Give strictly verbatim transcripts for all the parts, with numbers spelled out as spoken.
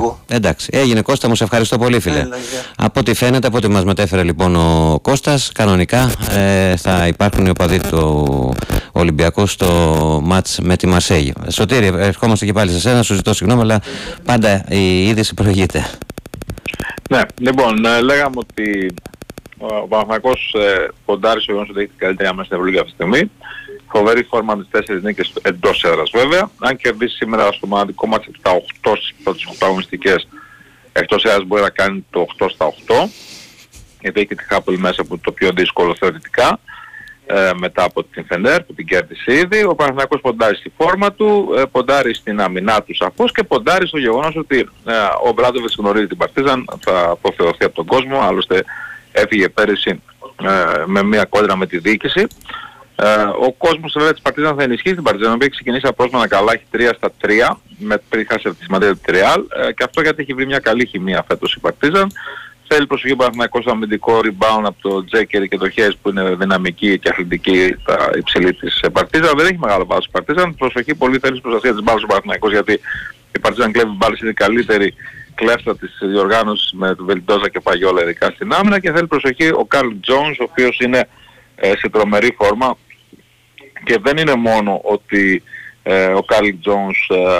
λίγο. Εντάξει, έγινε Κώστα μου, σε ευχαριστώ πολύ φίλε. Έλα, από ό,τι φαίνεται, από ό,τι μας μετέφερε λοιπόν ο Κώστας, κανονικά ε, θα υπάρχουν οι οπαδοί του Ολυμπιακού στο μάτς με τη Μαρσέγη. Σωτήρη, ερχόμαστε και πάλι σε σένα, σου ζητώ συγγνώμη, αλλά πάντα η είδηση προηγείται. Ναι, λοιπόν, ε, λέγαμε ότι ο Παναθηναϊκός ε, ποντάρει στο γεγονός ότι έχει την καλύτερη άμυνα στην Ευρωλίγα αυτή τη στιγμή. Φοβερή φόρμα με τις τέσσερις νίκες εντός έδρας βέβαια. Αν κερδίσει σήμερα στο μοναδικό μάτς από τα οκτώ στις πρώτες οκτώ αγωνιστικές, εκτός έδρας μπορεί να κάνει το οκτώ στα οκτώ, γιατί έχει τη Χάπολη μέσα που το πιο δύσκολο θεωρητικά, ε, μετά από την Φενέρ που την κέρδισε ήδη. Ο Παναθηναϊκός ποντάρει στη φόρμα του, ε, ποντάρει στην αμυνά του σαφώς και ποντάρει στο γεγονός ότι ε, ο Μπράντοβιτς γνωρίζει την Παρτίζαν, θα αποφεωθεί από τον κόσμο, άλλωστε έφυγε πέρυσι ε, με μια κόντρα με τη διοίκηση. Ε, ο κόσμος βέβαια της Παρτίζαν θα ενισχύσει την Παρτίζαν, που έχει ξεκινήσει απρόσμενα καλά, έχει τρία στα τρία, με πριν χάσει από τη σημαντική του Ρεάλ, ε, και αυτό γιατί έχει βρει μια καλή χημεία φέτος η Παρτίζαν. Θέλει προσοχή Παναθηναϊκός στο αμυντικό rebound από το Τζέκερι και το Χέις που είναι δυναμική και αθλητική τα υψηλή της Παρτίζαν. Δεν έχει μεγάλο βάρος η Παρτίζαν. Προσοχή πολύ θέλει στην προστασία της μπάλας ο Παναθηναϊκός, γιατί η Παρτίζαν κλέβει μπάλες, είναι η καλύτερη κλέφτα της διοργάνωσης με τον Βελντόζα και Παγιόλα ειδικά στην άμυνα, και θέλει προσοχή ο Καρλ Τζόουνς, ο οποίος είναι ε, σε τρομερή φόρμα, και δεν είναι μόνο ότι ε, ο Καρλ Τζόουνς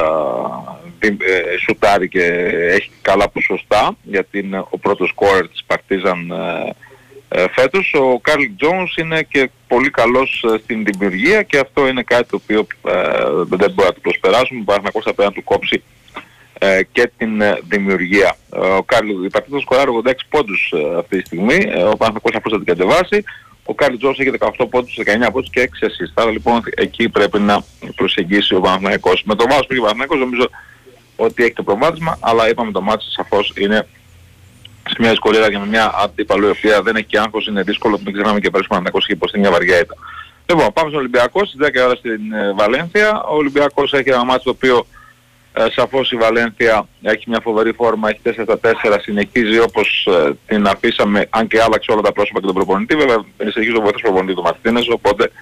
ε, ε, σουτάρει και έχει καλά ποσοστά, γιατί είναι ο πρώτος σκόρερ της Παρτίζαν ε, ε, φέτος. Ο Καρλ Τζόουνς είναι και πολύ καλός ε, στην δημιουργία, και αυτό είναι κάτι το οποίο ε, δεν μπορεί να το προσπεράσουμε. Ο Παναθηναϊκός θα πρέπει να του κόψει ε, και την ε, δημιουργία. Ε, ο Καρλ, η Παρτίζαν σκοράρει ογδόντα έξι πόντους ε, αυτή τη στιγμή, ε, ο Παναθηναϊκός απλώς θα την κατεβάσει. Ο Καρλ Τζόουνς έχει δεκαοκτώ πόντους, δεκαεννιά πόντους και έξι assist. Άρα λοιπόν εκεί πρέπει να προσεγγίσει ο Παναθηναϊκός. Με το βάθος που έχει ο Παναθηναϊκός νομίζω ότι έχει το προβάδισμα, αλλά είπαμε το μάτι σαφώς είναι σε μια δυσκολία και με μια αντίπαλο η οποία δεν έχει άγχος, είναι δύσκολο, μην ξεχνάμε και πέρυσι ο Παναθηναϊκός είχε υποστεί μια βαριά ήττα. Λοιπόν, πάμε στον Ολυμπιακό, στις δέκα ώρα στην ε, Βαλένθια. Ο Ολυμπιακός έχει ένα μάτι το οποίο ε, σαφώς η Βαλένθια έχει μια φοβερή φόρμα, έχει τέσσερα στα τέσσερα, συνεχίζει όπως ε, την αφήσαμε, αν και άλλαξε όλα τα πρόσωπα και τον προπονητή. Βέβαια συνεχίζει ο βοηθός προπονητή του Μαρτίνες, οπότε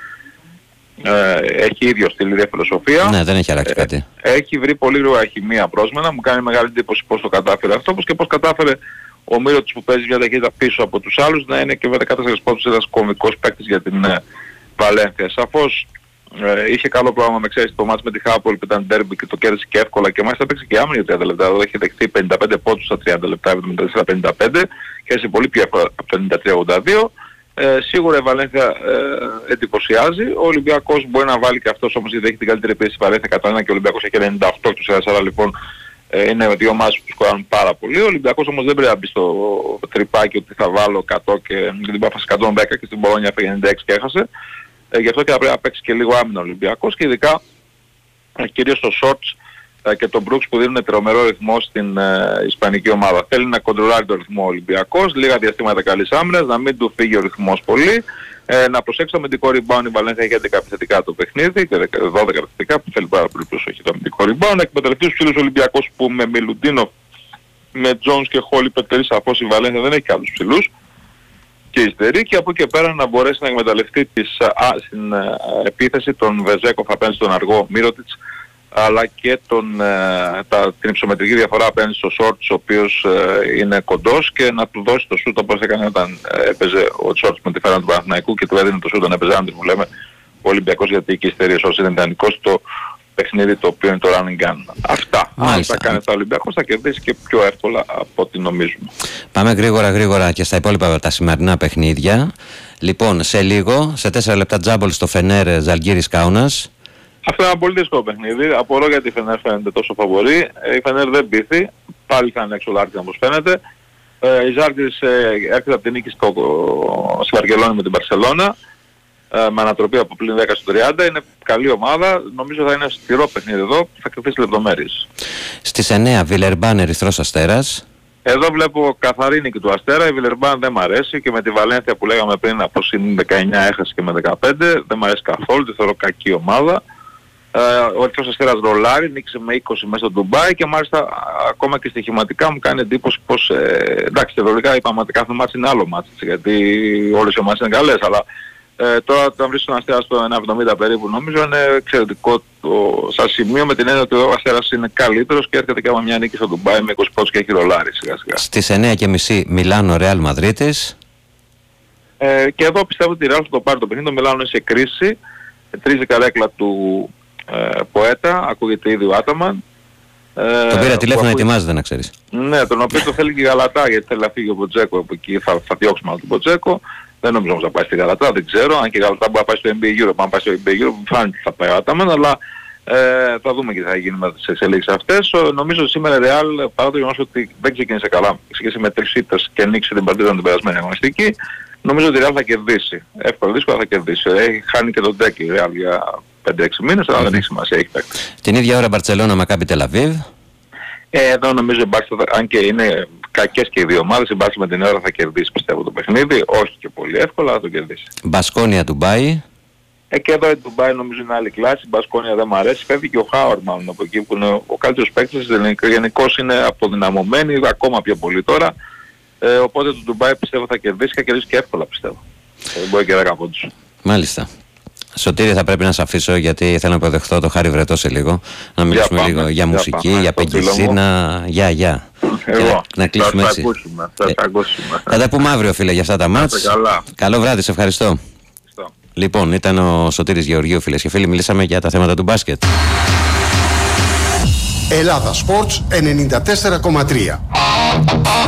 ε, έχει ίδιο στυλ, ίδια φιλοσοφία. Ναι, δεν έχει αλλάξει κάτι. Ε, έχει βρει πολύ γρήγορα χημεία πρόσμενα, μου κάνει μεγάλη εντύπωση πώς το κατάφερε αυτό, όπως και πώς κατάφερε ο Μύρωτης που παίζει μια ταχύτητα πίσω από τους άλλους να είναι και με δεκατέσσερα πόντους ένας κομβικός παίκτης για την ε, Βαλένθια. Σαφώς ε, είχε καλό πρόγραμμα, με ξέρεις, το μάτς με τη Χάπολη που ήταν ντέρμπι και το κέρδισε και εύκολα, και μάλιστα παίξει και άμυνα για τριάντα λεπτά. Εδώ έχει δεχτεί πενήντα πέντε πόντους στα τριάντα λεπτά, εβδομήντα τέσσερα πενήντα πέντε, και έτσι πολύ πιο εύκολα από το ενενήντα τρία ογδόντα δύο. Ε, σίγουρα η Βαλένθια ε, εντυπωσιάζει. Ο Ολυμπιακός μπορεί να βάλει και αυτός, όμως, γιατί έχει την καλύτερη πίεση στη Βαλένθια κατά ένα και ο Ολυμπιακός έχει ενενήντα οκτώ τους άρα λοιπόν ε, είναι δύο ομάδες που σκοράρουν πάρα πολύ. Ο Ολυμπιακός όμως δεν πρέπει να μπει στο τρυπάκι ότι θα βάλω εκατό και την πάφασε εκατόν δέκα και στην Πολόνια έφεγε ενενήντα έξι και έχασε. Ε, γι' αυτό και θα πρέπει να παίξει και λίγο άμυνα ο Ολυμπιακός, και ειδικά ε, κυρίως στο shorts ε, και τον Brooks που δίνουν τρομερό ρυθμό στην ε, ισπανική ομάδα. Θέλει να κοντρολάρει τον ρυθμό ο Ολυμπιακός, λίγα διαστήματα καλής άμυνας, να μην του φύγει ο ρυθμός πολύ, ε, να προσέξει το αμυντικό rebound. Η Βαλένθια έχει έντεκα επιθετικά το παιχνίδι και δώδεκα επιθετικά που θέλει πάρα πολύ προσοχή το αμυντικό rebound. Να εκμεταλλευτεί τους ψηλούς Ολυμπιακούς που με Μιλουτίνο, με Jones και Χόλι Πετερή, σαφώς η Βαλένθια δεν έχει άλλους ψηλούς και υστερεί, και από εκεί και πέρα να μπορέσει να εκμεταλλευτεί τις, α, στην α, επίθεση των Βεζέκοφ απέναντι στον αργό Μύρωτιτς, αλλά και τον, ε, τα, την υψομετρική διαφορά απέναντι στο Σόρτς, ο οποίος ε, είναι κοντός, και να του δώσει το σούτ όπως έκανε όταν ε, έπαιζε ο Σόρτς με τη φέρα του Παναθηναϊκού και του έδινε το σούτ όταν έπαιζε άντρες, μου λέμε ο Ολυμπιακός, γιατί εκεί υστερεί ο Σόρτς είναι ιδανικός στο παιχνίδι το οποίο είναι το running gun. Αυτά. Μάλιστα. Αν τα κάνει τα Ολυμπιακός θα κερδίσει και πιο εύκολα από ό,τι νομίζουμε. Πάμε γρήγορα γρήγορα και στα υπόλοιπα τα σημερινά παιχνίδια. Λοιπόν, σε λίγο, σε τέσσερα λεπτά τζάμπολ στο Φενέρ Ζαλγκίρις Κάουνας. Αυτό είναι ένα πολύ δύσκολο παιχνίδι. Απορώ γιατί η Φενέρ φαίνεται τόσο φαβορή. Η Φενέρ δεν πείθει. Πάλι θα είναι έξω Λάρκιν όπως φαίνεται. Ε, η Ζάλγκιρις ε, έρχεται από την νίκη στο, στη Βαρκελόνη με την Μπαρσελόνα. Ε, με ανατροπή από πλην δέκα στο τριάντα. Είναι καλή ομάδα. Νομίζω θα είναι ένα σκληρό παιχνίδι εδώ. Θα κρατήσει λεπτομέρειες. Στις εννέα Βιλερμπάν Ερυθρός Αστέρας. Εδώ βλέπω καθαρή νίκη του Αστέρα. Η Βιλερμπάν δεν μ' αρέσει, και με τη Βαλένθια που λέγαμε πριν από συν δεκαεννιά έχασε και με δεκαπέντε. Δεν μ' αρέσει καθόλου. Τη θεωρώ κακή ομάδα. Ε, ο Ερυθρός Αστέρας ρολάρει, νίκησε με είκοσι μέσα στο Ντουμπάι, και μάλιστα ακόμα και στοιχηματικά μου κάνει εντύπωση πως, ε, εντάξει, θεωρητικά είπαμε ότι κάθε μάτς είναι άλλο μάτς, γιατί όλες οι ομάδες είναι καλές, αλλά Ε, τώρα όταν βρίσκει τον Αστέρα στο ένα εβδομήντα περίπου νομίζω είναι εξαιρετικό το σαν σημείο, με την έννοια ότι ο Αστέρας είναι καλύτερος και έρχεται και από μια νίκη στο Ντουμπάι με είκοσι πόντους και έχει ρολάρει σιγά σιγά. Στις εννιά και μισή Μιλάνο Ρεάλ Μαδρίτης. Ε, και εδώ πιστεύω ότι η Ρεάλ θα το πάρει το παιχνίδι. Το Μιλάνο είναι σε κρίση. Τρίζει καρέκλα του ε, Ποέτα, ακούγεται ήδη ο Άταμαν. Ε, τον πήρα τηλέφωνο, ακούει... ετοιμάζεται να ξέρεις. Ναι, τον οποίο το θέλει και η Γαλατά, γιατί θέλει να φύγει ο Μποτζέκο από εκεί, θα, θα διώξουμε τον Μποτζέκο. Δεν νομίζω όμως θα πάει στη Γαλατά, δεν ξέρω. Αν και η Γαλατά μπορεί να πάει στο N B A Europe, αν πάει στο N B A Europe φάνηκε ότι θα πάει ο Άταμαν, αλλά ε, θα δούμε και τι θα γίνει με τις εξελίξεις αυτές. Νομίζω σήμερα η Real, παρά το γεγονός ότι δεν ξεκίνησε καλά, ξεκίνησε με τρεις ήττες και νίκησε την παρτίδα την περασμένη αγωνιστική, νομίζω ότι η Real θα κερδίσει. Εύκολα, δύσκολα θα κερδίσει. Έχει χάνει και τον Ντέκ η Real για πέντε έξι μήνες, αλλά δεν έχει σημασία, έχει παίκτη. Την ίδια ώρα Μπαρτσελώνα Μακάμπι Τελαβίβ. Ε, εδώ νομίζω η Μπάρσα, αν και είναι κακές και οι δύο ομάδες, η Μπάρσα με την ώρα θα κερδίσει πιστεύω το παιχνίδι, όχι και πολύ εύκολα, θα το κερδίσει. Μπασκόνια Ντουμπάι. Ε, και εδώ η Ντουμπάι νομίζω είναι άλλη κλάση, η Μπασκόνια δεν μου αρέσει, φεύγει και ο Χάουαρντ μάλλον από εκεί που είναι ο καλύτερος παίκτης, γενικώς είναι αποδυναμωμένη, ακόμα πιο πολύ τώρα, ε, οπότε το Ντουμπάι πιστεύω θα κερδίσει και θα κερδίσει και εύκολα πιστεύω. Ε, μπορεί και δέκα πόντους. Μάλιστα. Σωτήρη, θα πρέπει να σε αφήσω γιατί θέλω να υποδεχθώ το Χάρη Βρετό σε λίγο. Να μιλήσουμε πάμε, λίγο για, για μουσική, πάμε, για πεγκυσίνα. Γεια, γεια. Εγώ, να, να κλείσουμε θα έτσι. τα ακούσουμε, θα τα ακούσουμε. Θα τα πούμε αύριο, φίλε, για αυτά τα μάτς. Καλό βράδυ, σε ευχαριστώ. ευχαριστώ. Λοιπόν, ήταν ο Σωτήρης Γεωργίου, φίλες και φίλοι. Μιλήσαμε για τα θέματα του μπάσκετ. Ελλάδα Sports ενενήντα τέσσερα κόμμα τρία.